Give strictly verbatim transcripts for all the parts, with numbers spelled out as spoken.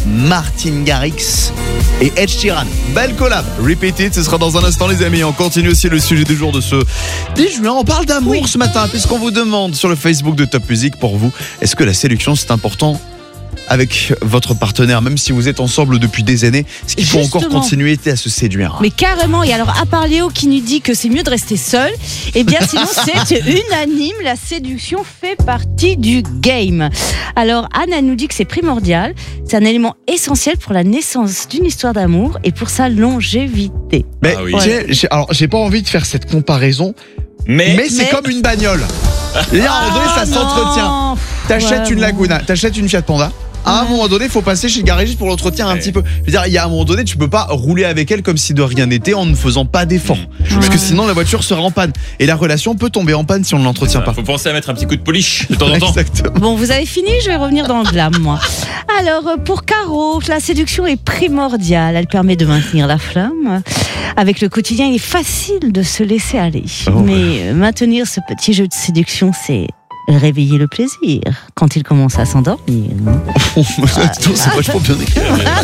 Martin Garrix et Ed Sheeran. Belle collab. Repeat It, ce sera dans un instant les amis. On continue aussi le sujet du jour de ce dix juin. On parle d'amour oui. ce matin puisqu'on vous demande sur le Facebook de Top Music pour vous, est-ce que la séduction c'est important avec votre partenaire, même si vous êtes ensemble depuis des années, est-ce qu'il faut Justement. encore continuer à se séduire? Mais carrément, et alors à part Léo qui nous dit que c'est mieux de rester seul, eh bien sinon c'est unanime, la séduction fait partie du game. Alors Anne, elle nous dit que c'est primordial, c'est un élément essentiel pour la naissance d'une histoire d'amour et pour sa longévité. Mais ah oui. j'ai, j'ai, alors j'ai pas envie de faire cette comparaison, mais, mais c'est mais... comme une bagnole. Là, à un moment donné, ça ah, s'entretient. T'achètes ouais, une Laguna, t'achètes une Fiat Panda. À un moment donné, il faut passer chez le garagiste pour l'entretien un ouais. petit peu. Je veux dire, il y a un moment donné, tu peux pas rouler avec elle comme si de rien n'était en ne faisant pas d'efforts. Ouais. Parce que sinon, la voiture sera en panne. Et la relation peut tomber en panne si on ne l'entretient pas. Faut penser à mettre un petit coup de polish de temps en temps. Exactement. Bon, vous avez fini, je vais revenir dans le glam, moi. Alors, pour Caro, la séduction est primordiale. Elle permet de maintenir la flamme. Avec le quotidien, il est facile de se laisser aller. Oh, Mais ouais. maintenir ce petit jeu de séduction, c'est réveiller le plaisir quand il commence à s'endormir. C'est vachement bien écrit.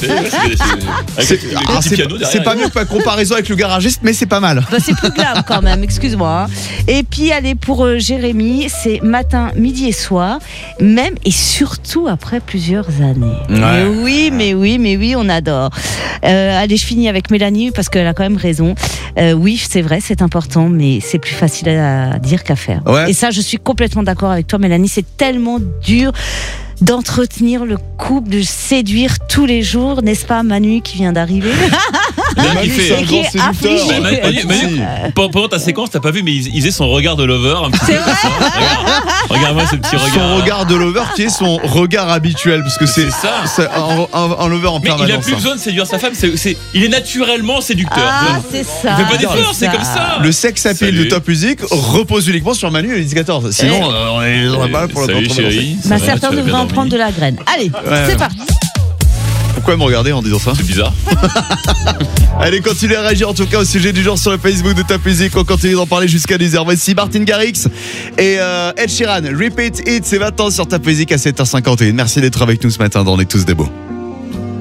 C'est, ah, c'est, c'est pas mieux que la comparaison avec le garagiste, mais c'est pas mal. Bah, c'est plus glam quand même, excuse-moi. Et puis, allez, pour euh, Jérémy, c'est matin, midi et soir, même et surtout après plusieurs années. Ouais. Mais oui, mais oui, mais oui, on adore. Euh, allez, je finis avec Mélanie parce qu'elle a quand même raison. Euh, oui, c'est vrai, c'est important, mais c'est plus facile à dire qu'à faire. Ouais. Et ça, je suis complètement d'accord avec toi, Mélanie. C'est tellement dur d'entretenir le couple, de séduire tous les jours, n'est-ce pas, Manu qui vient d'arriver? Manu, c'est un grand séducteur. Manu, Manu, Manu, pendant ta séquence, t'as pas vu, mais il faisait son regard de lover. Un petit c'est peu vrai. Regarde, regarde-moi ce petit regard. Son regard de lover qui est son regard habituel, parce que c'est, c'est ça. C'est un, un, un lover en mais permanence. Il a plus besoin de séduire sa femme. C'est, c'est, il est naturellement séducteur. Ah, c'est ça. Il fait pas d'efforts, c'est comme ça. Le sex appeal de Top Music repose uniquement sur Manu et les quatorze. Sinon, euh, on est dans la balle pour la controverse. Bah, certains devraient en prendre de la graine. Allez, ouais, c'est ouais. parti. Pourquoi me regarder en disant ça? C'est bizarre. Allez, continuez à réagir en tout cas au sujet du jour sur le Facebook de Top Music. On continue d'en parler jusqu'à dix heures. Voici Martin Garrix et euh, Ed Sheeran. Repeat It, c'est maintenant sur Top Music à sept heures cinquante et un. Merci d'être avec nous ce matin dans On est tous des beaux.